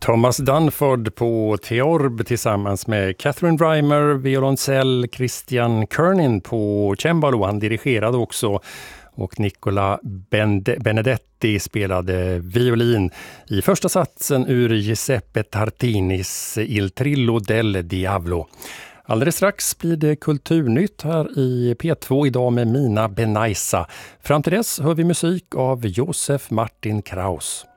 Thomas Dunford på Theorb tillsammans med Catherine Reimer, violoncell, Christian Kernin på cembalo, han dirigerade också, och Nicola Benedetti spelade violin i första satsen ur Giuseppe Tartinis Il Trillo del Diavolo. Alldeles strax blir det kulturnytt här i P2 idag med Mina Benaisa. Fram till dess hör vi musik av Josef Martin Kraus.